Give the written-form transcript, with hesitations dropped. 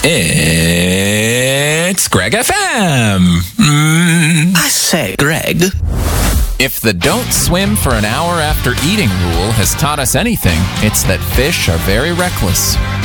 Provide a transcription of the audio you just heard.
It's Greg FM. I say, Greg. If the don't swim for an hour after eating rule has taught us anything, it's that fish are very reckless.